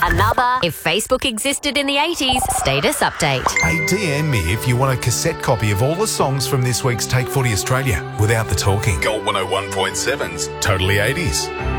Another If Facebook Existed in the 80s status update. Hey, DM me if you want a cassette copy of all the songs from this week's Take Footy Australia without the talking. Gold 101.7's Totally 80s.